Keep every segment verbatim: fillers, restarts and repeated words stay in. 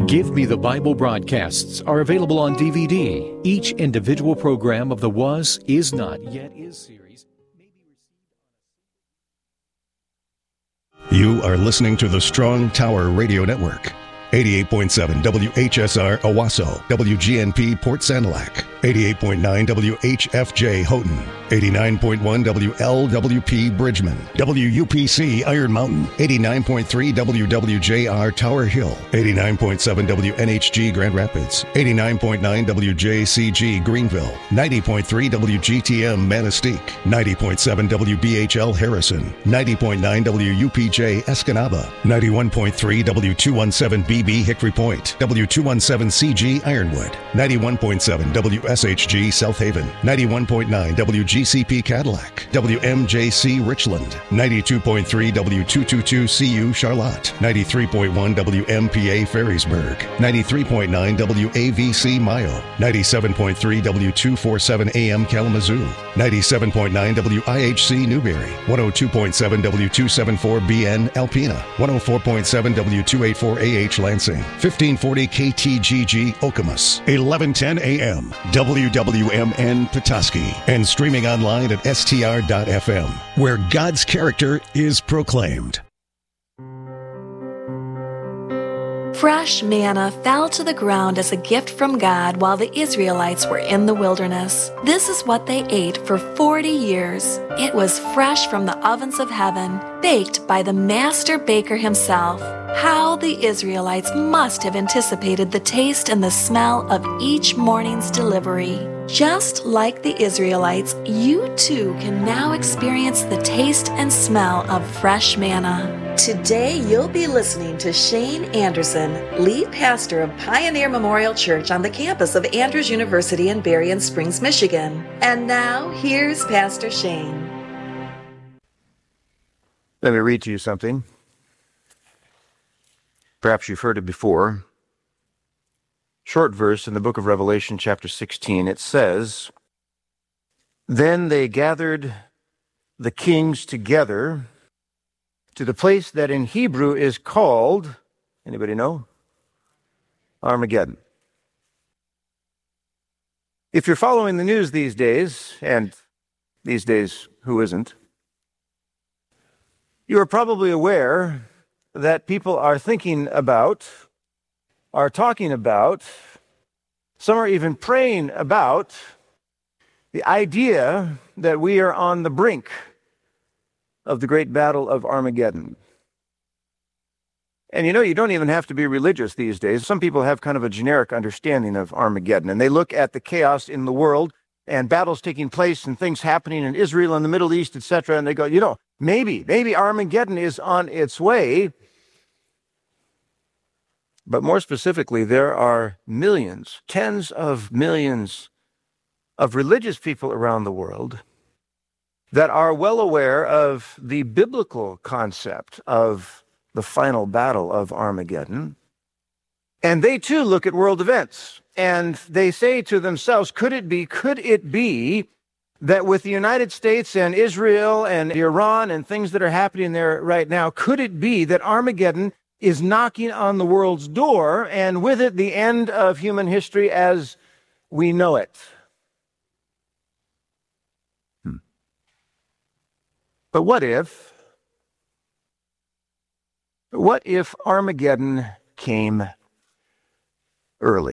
Give Me the Bible broadcasts are available on D V D. Each individual program of the Was, Is Not, Yet Is series may be received. You are listening to the Strong Tower Radio Network. eighty-eight point seven W H S R Owasso, W G N P Port Sanilac, eighty-eight point nine W H F J Houghton, eighty-nine point one W L W P Bridgman, W U P C Iron Mountain, eighty-nine point three W W J R Tower Hill, eighty-nine point seven W N H G Grand Rapids, eighty-nine point nine W J C G Greenville, ninety point three W G T M Manistee, ninety point seven W B H L Harrison, ninety point nine W U P J Escanaba, ninety-one point three W two seventeen B B Hickory Point, W two seventeen C G Ironwood, ninety-one point seven W S H G South Haven, ninety-one point nine W G C P Cadillac, W M J C Richland, ninety-two point three W two twenty-two C U Charlotte, ninety-three point one W M P A Ferrisburg, ninety-three point nine W A V C Mayo, ninety-seven point three W two forty-seven A M Kalamazoo, ninety-seven point nine W I H C Newberry, one oh two point seven W two seventy-four B N Alpena, one oh four point seven W two eighty-four A H Lansing, fifteen forty K T G G Okemos, eleven ten A M W W M N Petoskey, and streaming online at S T R dot F M, where God's character is proclaimed. Fresh manna fell to the ground as a gift from God while the Israelites were in the wilderness. This is what they ate for forty years. It was fresh from the ovens of heaven, baked by the master baker himself. How the Israelites must have anticipated the taste and the smell of each morning's delivery. Just like the Israelites, you too can now experience the taste and smell of fresh manna. Today you'll be listening to Shane Anderson, lead pastor of Pioneer Memorial Church on the campus of Andrews University in Berrien Springs, Michigan. And now, here's Pastor Shane. Let me read to you something. Perhaps you've heard it before. Short verse in the book of Revelation, chapter sixteen. It says, "Then they gathered the kings together to the place that in Hebrew is called," anybody know? Armageddon. If you're following the news these days, and these days, who isn't? You are probably aware that people are thinking about, are talking about, some are even praying about the idea that we are on the brink of the great battle of Armageddon. And you know, you don't even have to be religious these days. Some people have kind of a generic understanding of Armageddon, and they look at the chaos in the world and battles taking place and things happening in Israel and the Middle East, et cetera, and they go, you know, maybe, maybe Armageddon is on its way. But more specifically, there are millions, tens of millions of religious people around the world that are well aware of the biblical concept of the final battle of Armageddon. And they too look at world events and they say to themselves, could it be, could it be that with the United States and Israel and Iran and things that are happening there right now, could it be that Armageddon is knocking on the world's door, and with it the end of human history as we know it? Hmm. But what if, what if Armageddon came early?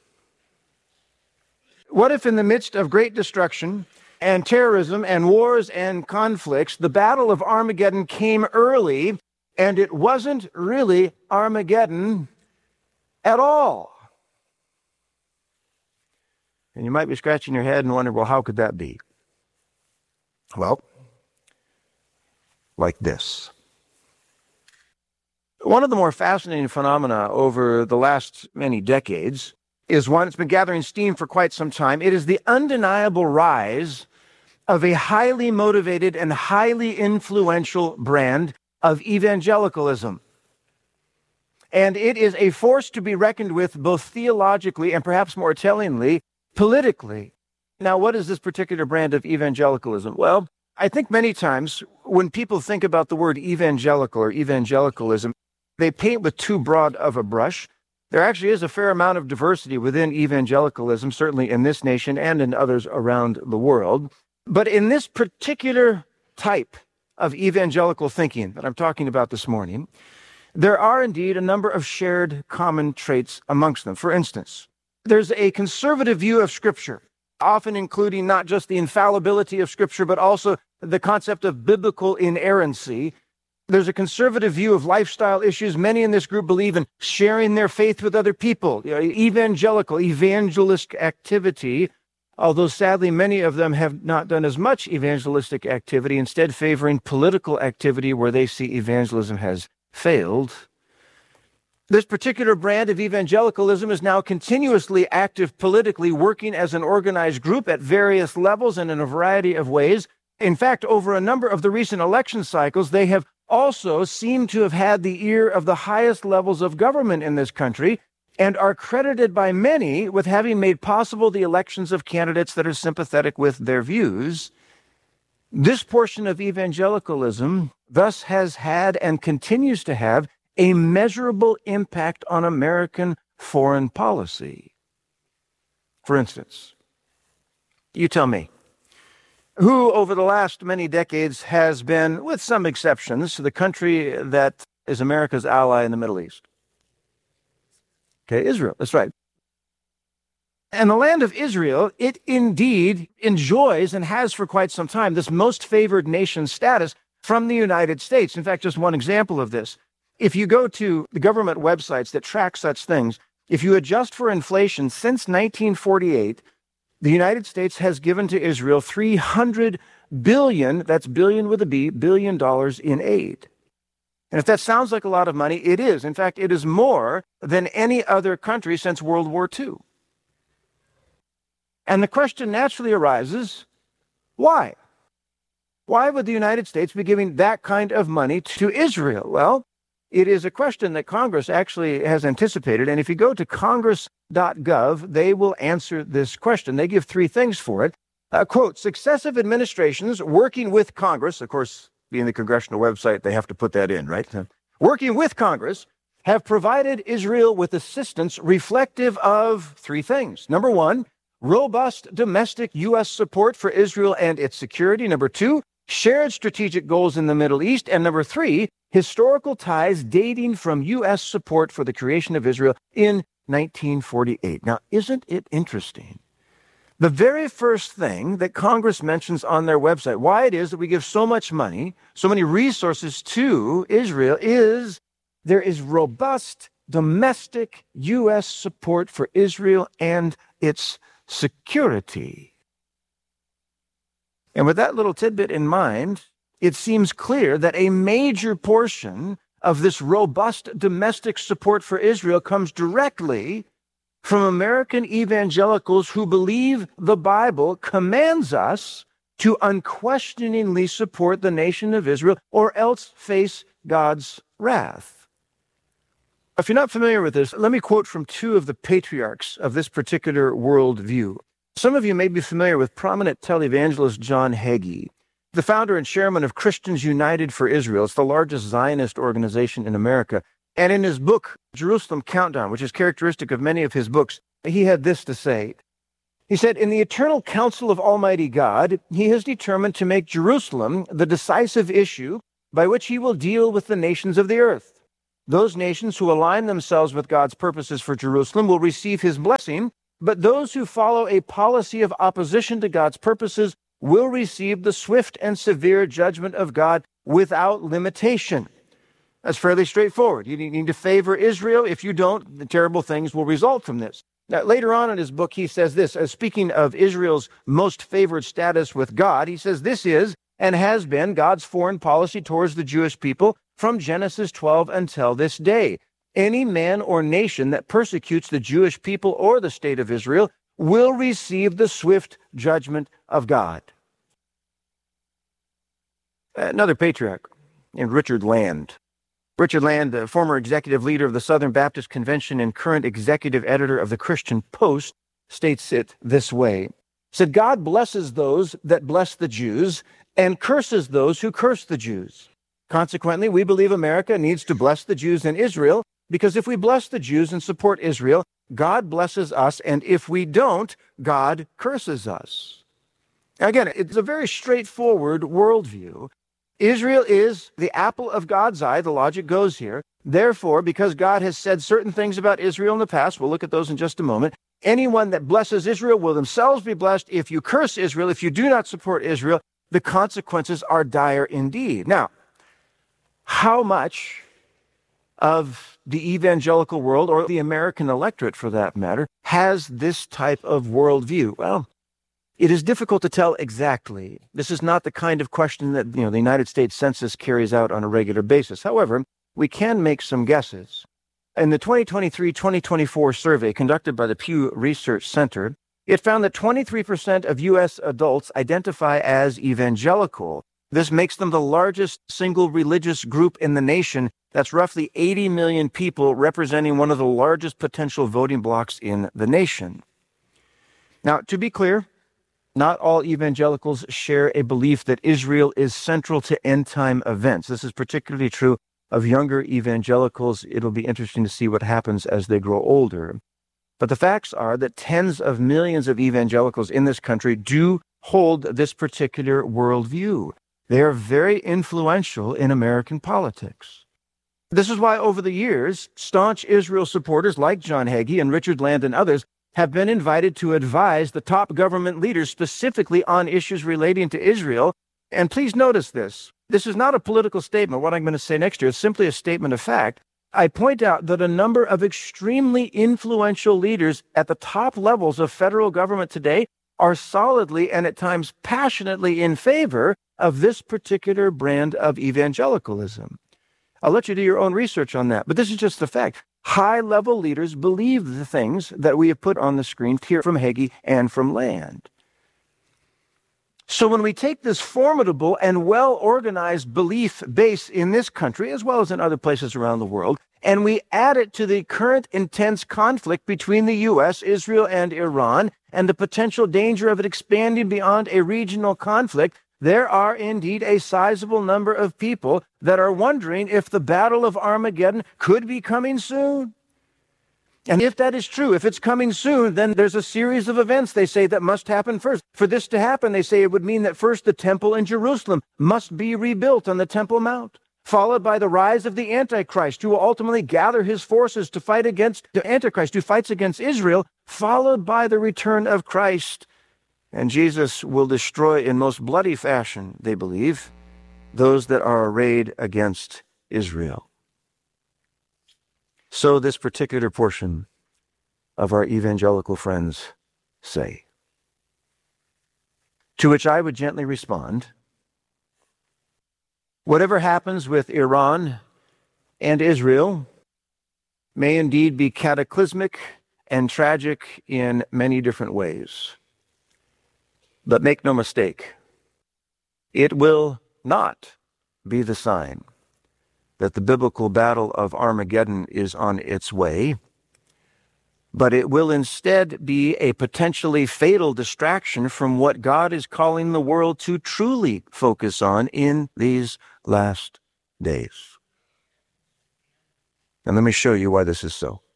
What if in the midst of great destruction and terrorism and wars and conflicts, the battle of Armageddon came early, and it wasn't really Armageddon at all? And you might be scratching your head and wondering, well, how could that be? Well, like this. One of the more fascinating phenomena over the last many decades is one that's been gathering steam for quite some time. It is the undeniable rise of a highly motivated and highly influential brand of evangelicalism. And it is a force to be reckoned with both theologically and perhaps more tellingly, politically. Now, what is this particular brand of evangelicalism? Well, I think many times when people think about the word evangelical or evangelicalism, they paint with too broad of a brush. There actually is a fair amount of diversity within evangelicalism, certainly in this nation and in others around the world. But in this particular type of evangelical thinking that I'm talking about this morning, there are indeed a number of shared common traits amongst them. For instance, there's a conservative view of Scripture, often including not just the infallibility of Scripture, but also the concept of biblical inerrancy. There's a conservative view of lifestyle issues. Many in this group believe in sharing their faith with other people, you know, evangelical, evangelistic activity, although sadly many of them have not done as much evangelistic activity, instead favoring political activity where they see evangelism has failed. This particular brand of evangelicalism is now continuously active politically, working as an organized group at various levels and in a variety of ways. In fact, over a number of the recent election cycles, they have also seem to have had the ear of the highest levels of government in this country and are credited by many with having made possible the elections of candidates that are sympathetic with their views. This portion of evangelicalism thus has had and continues to have a measurable impact on American foreign policy. For instance, you tell me, who over the last many decades has been, with some exceptions, the country that is America's ally in the Middle East? Okay, Israel, that's right. And the land of Israel, it indeed enjoys and has for quite some time this most favored nation status from the United States. In fact, just one example of this. If you go to the government websites that track such things, if you adjust for inflation since nineteen forty-eight, the United States has given to Israel three hundred billion, that's billion with a B, billion dollars in aid. And if that sounds like a lot of money, it is. In fact, it is more than any other country since World War Two. And the question naturally arises, why? Why would the United States be giving that kind of money to Israel? Well, it is a question that Congress actually has anticipated. And if you go to congress dot gov, they will answer this question. They give three things for it. Uh, quote, successive administrations working with Congress, of course, being the congressional website, they have to put that in, right? Uh, working with Congress, have provided Israel with assistance reflective of three things. Number one, robust domestic U S support for Israel and its security. Number two, shared strategic goals in the Middle East. And number three, historical ties dating from U S support for the creation of Israel in nineteen forty-eight. Now, isn't it interesting? The very first thing that Congress mentions on their website, why it is that we give so much money, so many resources to Israel, is there is robust domestic U S support for Israel and its security. And with that little tidbit in mind, it seems clear that a major portion of this robust domestic support for Israel comes directly from American evangelicals who believe the Bible commands us to unquestioningly support the nation of Israel or else face God's wrath. If you're not familiar with this, let me quote from two of the patriarchs of this particular worldview. Some of you may be familiar with prominent televangelist John Hagee, the founder and chairman of Christians United for Israel. It's the largest Zionist organization in America. And in his book, Jerusalem Countdown, which is characteristic of many of his books, he had this to say. He said, in the eternal counsel of Almighty God, he has determined to make Jerusalem the decisive issue by which he will deal with the nations of the earth. Those nations who align themselves with God's purposes for Jerusalem will receive his blessing, but those who follow a policy of opposition to God's purposes will receive the swift and severe judgment of God without limitation. That's fairly straightforward. You need to favor Israel. If you don't, the terrible things will result from this. Now, later on in his book, he says this, as speaking of Israel's most favored status with God, he says, this is and has been God's foreign policy towards the Jewish people from Genesis twelve until this day. Any man or nation that persecutes the Jewish people or the state of Israel will receive the swift judgment of God. Another patriarch named Richard Land. Richard Land, the former executive leader of the Southern Baptist Convention and current executive editor of the Christian Post, states it this way. Said, God blesses those that bless the Jews and curses those who curse the Jews. Consequently, we believe America needs to bless the Jews in Israel Because if we bless the Jews and support Israel, God blesses us, and if we don't, God curses us. Again, it's a very straightforward worldview. Israel is the apple of God's eye. The logic goes here. Therefore, because God has said certain things about Israel in the past, we'll look at those in just a moment, anyone that blesses Israel will themselves be blessed. If you curse Israel, if you do not support Israel, the consequences are dire indeed. Now, how much of the evangelical world, or the American electorate for that matter, has this type of worldview? Well, it is difficult to tell exactly. This is not the kind of question that, you know, the United States Census carries out on a regular basis. However, we can make some guesses. In the twenty twenty-three twenty twenty-four survey conducted by the Pew Research Center, it found that twenty-three percent of U S adults identify as evangelical. This makes them the largest single religious group in the nation. That's roughly eighty million people, representing one of the largest potential voting blocs in the nation. Now, to be clear, not all evangelicals share a belief that Israel is central to end-time events. This is particularly true of younger evangelicals. It'll be interesting to see what happens as they grow older. But the facts are that tens of millions of evangelicals in this country do hold this particular worldview. They are very influential in American politics. This is why over the years, staunch Israel supporters like John Hagee and Richard Land and others have been invited to advise the top government leaders specifically on issues relating to Israel. And please notice this. This is not a political statement. What I'm going to say next year is simply a statement of fact. I point out that a number of extremely influential leaders at the top levels of federal government today are solidly and at times passionately in favor of this particular brand of evangelicalism. I'll let you do your own research on that, but this is just the fact. High-level leaders believe the things that we have put on the screen here from Hagee and from Land. So when we take this formidable and well-organized belief base in this country, as well as in other places around the world, and we add it to the current intense conflict between the U S, Israel, and Iran, and the potential danger of it expanding beyond a regional conflict, there are indeed a sizable number of people that are wondering if the Battle of Armageddon could be coming soon. And if that is true, if it's coming soon, then there's a series of events, they say, that must happen first. For this to happen, they say it would mean that first the temple in Jerusalem must be rebuilt on the Temple Mount, followed by the rise of the Antichrist, who will ultimately gather his forces to fight against the Antichrist, who fights against Israel, followed by the return of Christ. And Jesus will destroy in most bloody fashion, they believe, those that are arrayed against Israel. So this particular portion of our evangelical friends say. To which I would gently respond, whatever happens with Iran and Israel may indeed be cataclysmic and tragic in many different ways. But make no mistake, it will not be the sign that the biblical battle of Armageddon is on its way, but it will instead be a potentially fatal distraction from what God is calling the world to truly focus on in these last days. And let me show you why this is so.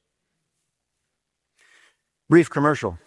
Brief commercial.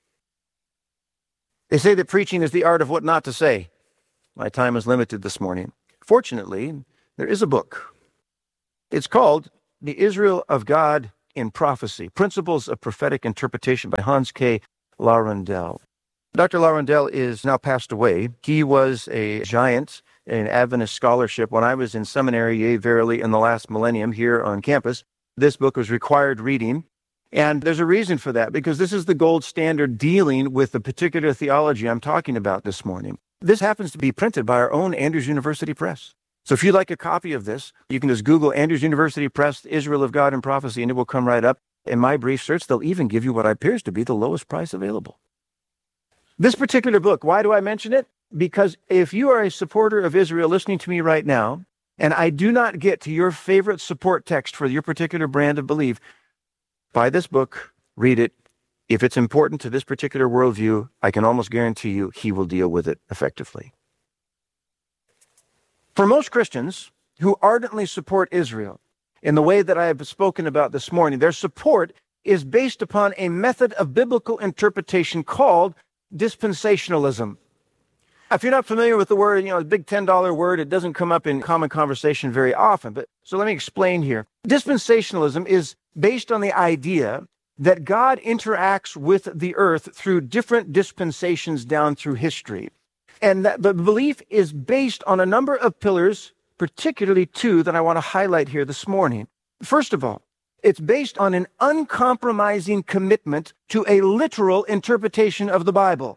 They say that preaching is the art of what not to say. My time is limited this morning. Fortunately, there is a book. It's called The Israel of God in Prophecy, Principles of Prophetic Interpretation by Hans K. Laurendel. Doctor Laurendel is now passed away. He was a giant in Adventist scholarship when I was in seminary, yea, verily, in the last millennium here on campus. This book was required reading. And there's a reason for that, because this is the gold standard dealing with the particular theology I'm talking about this morning. This happens to be printed by our own Andrews University Press. So if you'd like a copy of this, you can just Google Andrews University Press, Israel of God in Prophecy, and it will come right up. In my brief search, they'll even give you what appears to be the lowest price available. This particular book, why do I mention it? Because if you are a supporter of Israel listening to me right now, and I do not get to your favorite support text for your particular brand of belief, buy this book, read it. If it's important to this particular worldview, I can almost guarantee you he will deal with it effectively. For most Christians who ardently support Israel, in the way that I have spoken about this morning. Their support is based upon a method of biblical interpretation called dispensationalism. If you're not familiar with the word, you know, a big ten dollar word, it doesn't come up in common conversation very often. But so let me explain here. Dispensationalism is based on the idea that God interacts with the earth through different dispensations down through history. And that the belief is based on a number of pillars, particularly two that I want to highlight here this morning. First of all, it's based on an uncompromising commitment to a literal interpretation of the Bible.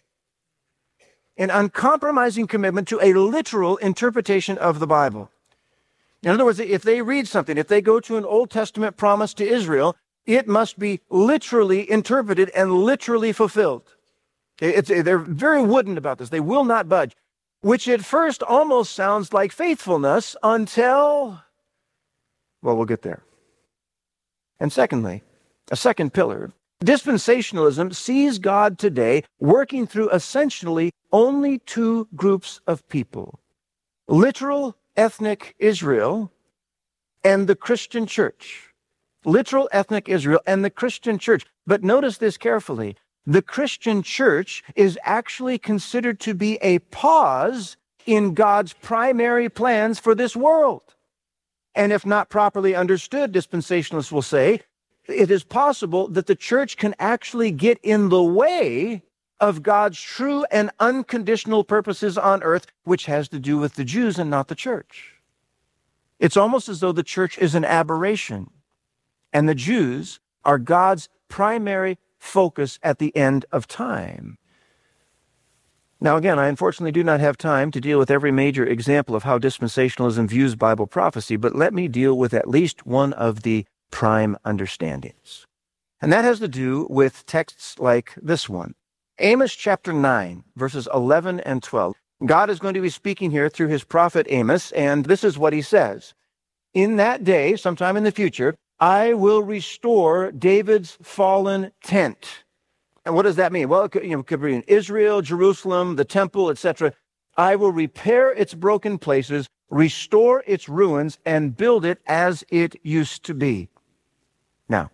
An uncompromising commitment to a literal interpretation of the Bible. In other words, if they read something, if they go to an Old Testament promise to Israel, it must be literally interpreted and literally fulfilled. It's, they're very wooden about this. They will not budge, which at first almost sounds like faithfulness until, well, we'll get there. And secondly, a second pillar, dispensationalism sees God today working through essentially only two groups of people: literal ethnic Israel and the Christian church. Literal ethnic Israel and the Christian church. But notice this carefully. The Christian church is actually considered to be a pause in God's primary plans for this world. And if not properly understood, dispensationalists will say, it is possible that the church can actually get in the way of God's true and unconditional purposes on earth, which has to do with the Jews and not the church. It's almost as though the church is an aberration, and the Jews are God's primary focus at the end of time. Now, again, I unfortunately do not have time to deal with every major example of how dispensationalism views Bible prophecy, but let me deal with at least one of the prime understandings. And that has to do with texts like this one. Amos chapter nine, verses eleven and twelve. God is going to be speaking here through his prophet Amos, and this is what he says. In that day, sometime in the future, I will restore David's fallen tent. And what does that mean? Well, it could, you know, it could be in Israel, Jerusalem, the temple, et cetera. I will repair its broken places, restore its ruins, and build it as it used to be. Now,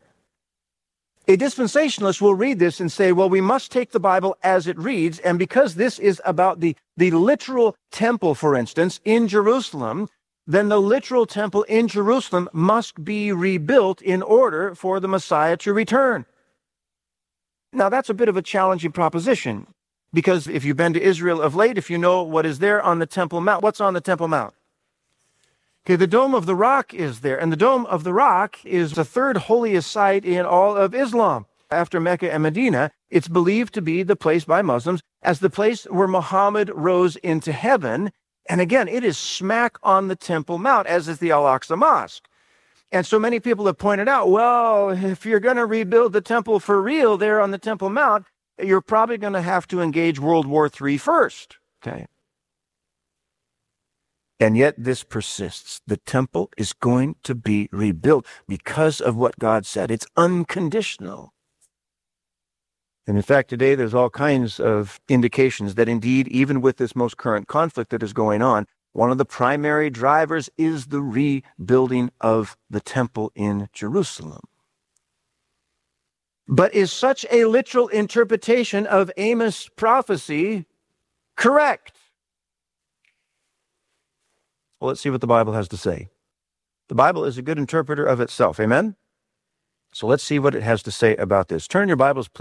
a dispensationalist will read this and say, well, we must take the Bible as it reads, and because this is about the, the literal temple, for instance, in Jerusalem, then the literal temple in Jerusalem must be rebuilt in order for the Messiah to return. Now, that's a bit of a challenging proposition, because if you've been to Israel of late, if you know what is there on the Temple Mount, what's on the Temple Mount? Okay, the Dome of the Rock is there, and the Dome of the Rock is the third holiest site in all of Islam. After Mecca and Medina, it's believed to be the place by Muslims as the place where Muhammad rose into heaven. And again, it is smack on the Temple Mount, as is the Al-Aqsa Mosque. And so many people have pointed out, well, if you're going to rebuild the temple for real there on the Temple Mount, you're probably going to have to engage World War Three first. Okay. And yet this persists. The temple is going to be rebuilt because of what God said. It's unconditional. And in fact, today there's all kinds of indications that indeed, even with this most current conflict that is going on, one of the primary drivers is the rebuilding of the temple in Jerusalem. But is such a literal interpretation of Amos' prophecy correct? Well, let's see what the Bible has to say. The Bible is a good interpreter of itself, amen? So let's see what it has to say about this. Turn your Bibles, please.